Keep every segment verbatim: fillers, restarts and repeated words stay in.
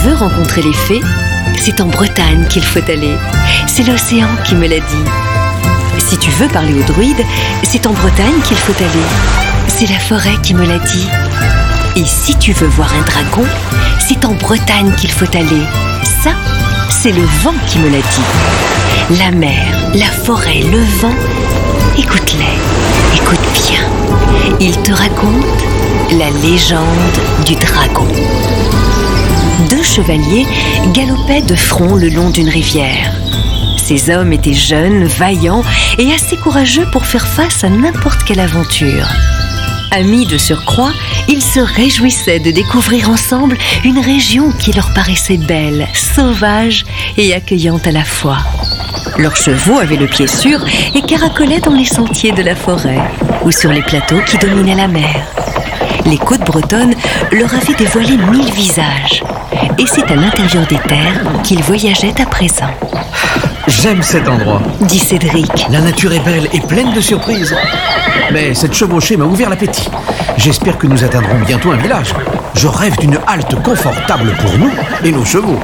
veux rencontrer les fées, c'est en Bretagne qu'il faut aller. C'est l'océan qui me l'a dit. Si tu veux parler aux druides, c'est en Bretagne qu'il faut aller. C'est la forêt qui me l'a dit. Et si tu veux voir un dragon, c'est en Bretagne qu'il faut aller. Ça, c'est le vent qui me l'a dit. La mer, la forêt, le vent, écoute-les, écoute bien. Ils te racontent la légende du dragon. Deux chevaliers galopaient de front le long d'une rivière. Ces hommes étaient jeunes, vaillants et assez courageux pour faire face à n'importe quelle aventure. Amis de surcroît, ils se réjouissaient de découvrir ensemble une région qui leur paraissait belle, sauvage et accueillante à la fois. Leurs chevaux avaient le pied sûr et caracolaient dans les sentiers de la forêt ou sur les plateaux qui dominaient la mer. Les côtes bretonnes leur avaient dévoilé mille visages. Et c'est à l'intérieur des terres qu'ils voyageaient à présent. J'aime cet endroit, dit Cédric. La nature est belle et pleine de surprises. Mais cette chevauchée m'a ouvert l'appétit. J'espère que nous atteindrons bientôt un village. Je rêve d'une halte confortable pour nous et nos chevaux.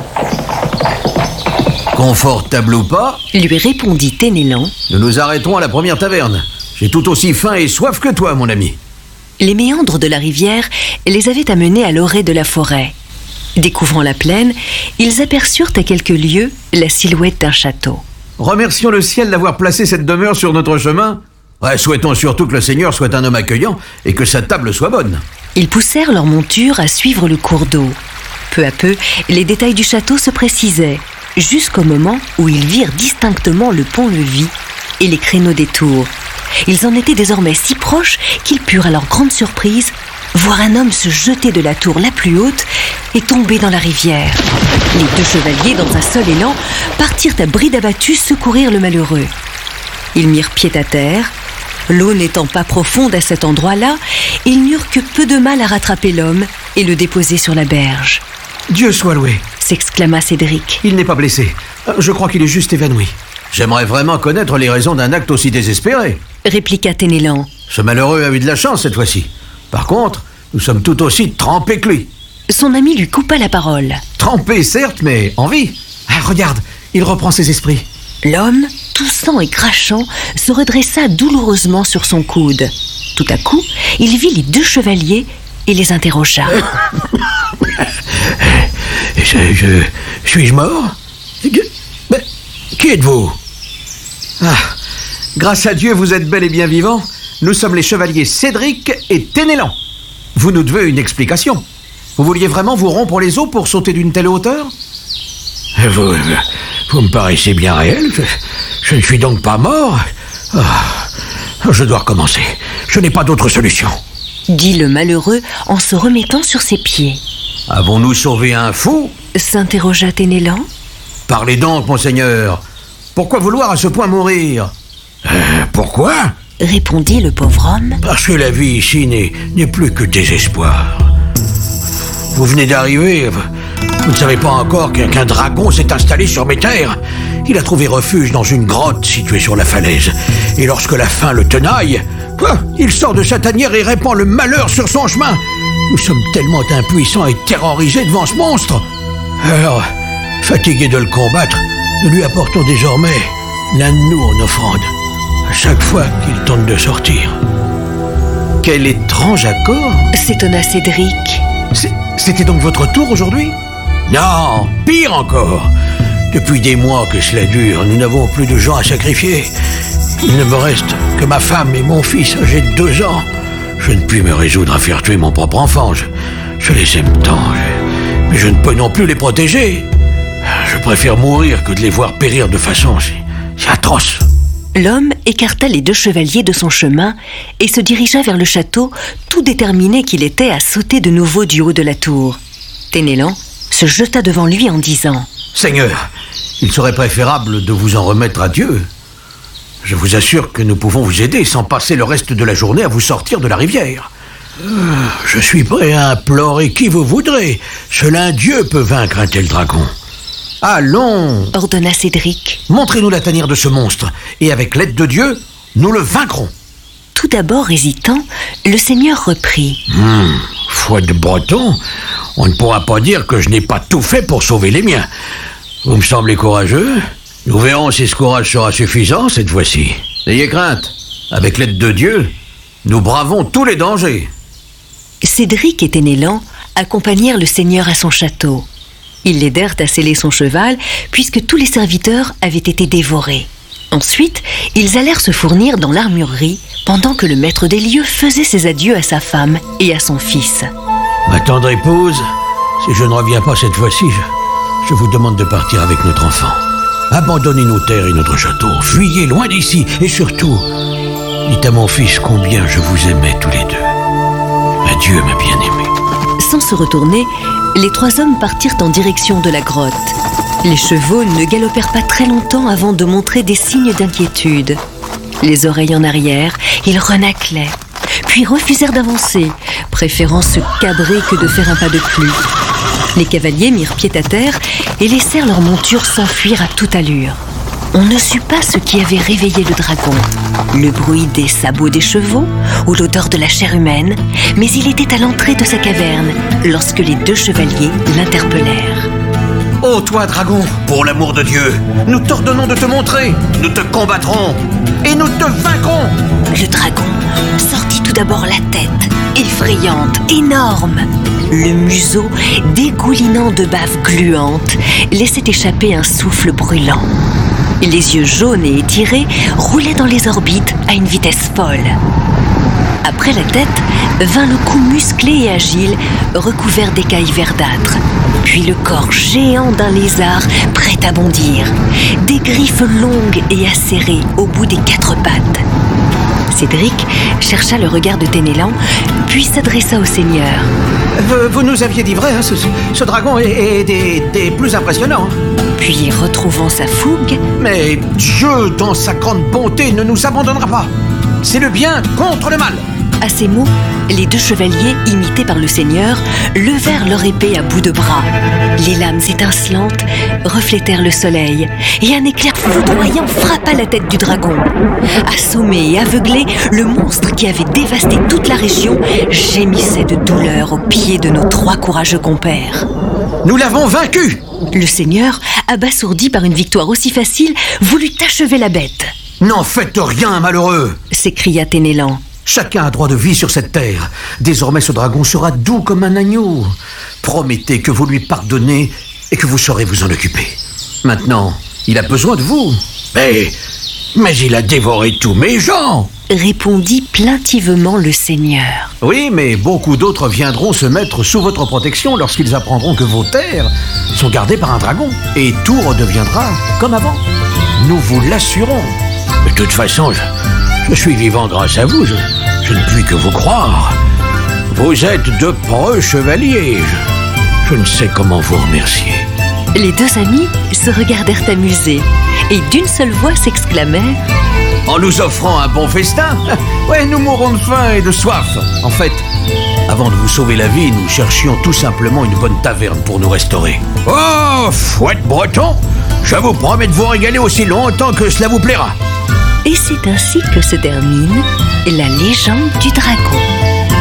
Confortable ou pas, lui répondit Ténélan. Nous nous arrêterons à la première taverne. J'ai tout aussi faim et soif que toi, mon ami. Les méandres de la rivière les avaient amenés à l'orée de la forêt. Découvrant la plaine, ils aperçurent à quelques lieues la silhouette d'un château. Remercions le ciel d'avoir placé cette demeure sur notre chemin. Ouais, souhaitons surtout que le Seigneur soit un homme accueillant et que sa table soit bonne. Ils poussèrent leur monture à suivre le cours d'eau. Peu à peu, les détails du château se précisaient, jusqu'au moment où ils virent distinctement le pont-levis et les créneaux des tours. Ils en étaient désormais si proches qu'ils purent, à leur grande surprise, voir un homme se jeter de la tour la plus haute et tomber dans la rivière. Les deux chevaliers, dans un seul élan, partirent à bride abattue secourir le malheureux. Ils mirent pied à terre. L'eau n'étant pas profonde à cet endroit-là, ils n'eurent que peu de mal à rattraper l'homme et le déposer sur la berge. « Dieu soit loué !» s'exclama Cédric. « Il n'est pas blessé. Je crois qu'il est juste évanoui. » J'aimerais vraiment connaître les raisons d'un acte aussi désespéré, répliqua Ténélan. Ce malheureux a eu de la chance cette fois-ci. Par contre, nous sommes tout aussi trempés que lui. Son ami lui coupa la parole. Trempé, certes, mais en vie. Ah, regarde, il reprend ses esprits. L'homme, toussant et crachant, se redressa douloureusement sur son coude. Tout à coup, il vit les deux chevaliers et les interrogea. je, je, suis-je mort? Mais, qui êtes-vous? Ah, grâce à Dieu, vous êtes bel et bien vivants. Nous sommes les chevaliers Cédric et Ténélan. Vous nous devez une explication. Vous vouliez vraiment vous rompre les os pour sauter d'une telle hauteur? Vous, vous me paraissez bien réel. Je, je ne suis donc pas mort. Oh, je dois recommencer. Je n'ai pas d'autre solution. Dit le malheureux en se remettant sur ses pieds. Avons-nous sauvé un fou? S'interrogea Ténélan. Parlez donc, monseigneur. Pourquoi vouloir à ce point mourir? euh, Pourquoi? Répondit le pauvre homme. Parce que la vie ici n'est, n'est plus que désespoir. Vous venez d'arriver. Vous ne savez pas encore qu'un, qu'un dragon s'est installé sur mes terres. Il a trouvé refuge dans une grotte située sur la falaise. Et lorsque la faim le tenaille, il sort de sa tanière et répand le malheur sur son chemin. Nous sommes tellement impuissants et terrorisés devant ce monstre. Alors, fatigués de le combattre, nous lui apportons désormais l'un de nous en offrande, à chaque fois qu'il tente de sortir. Quel étrange accord! S'étonna Cédric. C'est, c'était donc votre tour aujourd'hui? Non, pire encore. Depuis des mois que cela dure, nous n'avons plus de gens à sacrifier. Il ne me reste que ma femme et mon fils âgé de deux ans. Je ne puis me résoudre à faire tuer mon propre enfant. Je, je les aime tant, je, mais je ne peux non plus les protéger. Je préfère mourir que de les voir périr de façon si, si atroce. L'homme écarta les deux chevaliers de son chemin et se dirigea vers le château, tout déterminé qu'il était à sauter de nouveau du haut de la tour. Ténélan se jeta devant lui en disant « Seigneur, il serait préférable de vous en remettre à Dieu. Je vous assure que nous pouvons vous aider sans passer le reste de la journée à vous sortir de la rivière. Euh, je suis prêt à implorer qui vous voudrez. Seul un Dieu peut vaincre un tel dragon. Allons, ordonna Cédric. Montrez-nous la tanière de ce monstre, et avec l'aide de Dieu, nous le vaincrons. Tout d'abord hésitant, le seigneur reprit. Hum, foi de breton, On ne pourra pas dire que je n'ai pas tout fait pour sauver les miens. Vous me semblez courageux. Nous verrons si ce courage sera suffisant cette fois-ci. N'ayez crainte. Avec l'aide de Dieu, nous bravons tous les dangers. Cédric et Ténélan accompagnèrent le seigneur à son château. Ils l'aidèrent à seller son cheval, puisque tous les serviteurs avaient été dévorés. Ensuite, ils allèrent se fournir dans l'armurerie, pendant que le maître des lieux faisait ses adieux à sa femme et à son fils. Ma tendre épouse, si je ne reviens pas cette fois-ci, je, je vous demande de partir avec notre enfant. Abandonnez nos terres et notre château, fuyez loin d'ici, et surtout, dites à mon fils combien je vous aimais tous les deux. Adieu, ma bien-aimée. Sans se retourner, les trois hommes partirent en direction de la grotte. Les chevaux ne galopèrent pas très longtemps avant de montrer des signes d'inquiétude. Les oreilles en arrière, ils renâclaient, puis refusèrent d'avancer, préférant se cabrer que de faire un pas de plus. Les cavaliers mirent pied à terre et laissèrent leur monture s'enfuir à toute allure. On ne sut pas ce qui avait réveillé le dragon. Le bruit des sabots des chevaux ou l'odeur de la chair humaine, mais il était à l'entrée de sa caverne lorsque les deux chevaliers l'interpellèrent. « Oh, toi, dragon, pour l'amour de Dieu, nous t'ordonnons de te montrer, nous te combattrons et nous te vaincrons !» Le dragon sortit tout d'abord la tête, effrayante, énorme. Le museau, dégoulinant de bave gluante, laissait échapper un souffle brûlant. Les yeux jaunes et étirés roulaient dans les orbites à une vitesse folle. Après la tête, vint le cou musclé et agile, recouvert d'écailles verdâtres. Puis le corps géant d'un lézard prêt à bondir. Des griffes longues et acérées au bout des quatre pattes. Cédric chercha le regard de Ténélan, puis s'adressa au seigneur. Vous, vous nous aviez dit vrai, hein, ce, ce dragon est, est des, des plus impressionnants. Puis, retrouvant sa fougue... Mais Dieu, dans sa grande bonté, ne nous abandonnera pas. C'est le bien contre le mal. À ces mots, les deux chevaliers, imités par le seigneur, levèrent leur épée à bout de bras. Les lames étincelantes reflétèrent le soleil, et un éclair foudroyant frappa la tête du dragon. Assommé et aveuglé, le monstre qui avait dévasté toute la région gémissait de douleur aux pieds de nos trois courageux compères. Nous l'avons vaincu! Le seigneur, abasourdi par une victoire aussi facile, voulut achever la bête. « N'en faites rien, malheureux !» s'écria Ténélan. Chacun a droit de vie sur cette terre. Désormais, ce dragon sera doux comme un agneau. Promettez que vous lui pardonnez et que vous saurez vous en occuper. Maintenant, il a besoin de vous. Mais, mais il a dévoré tous mes gens, répondit plaintivement le seigneur. Oui, mais beaucoup d'autres viendront se mettre sous votre protection lorsqu'ils apprendront que vos terres sont gardées par un dragon. Et tout redeviendra comme avant. Nous vous l'assurons. De toute façon, je, je suis vivant grâce à vous. Je, je ne puis que vous croire. Vous êtes de preux chevaliers. Je, je ne sais comment vous remercier. Les deux amis se regardèrent amusés et d'une seule voix s'exclamèrent: en nous offrant un bon festin, ouais, nous mourrons de faim et de soif. En fait, avant de vous sauver la vie, nous cherchions tout simplement une bonne taverne pour nous restaurer. Oh, fouette breton, je vous promets de vous régaler aussi longtemps que cela vous plaira. Et c'est ainsi que se termine la légende du dragon.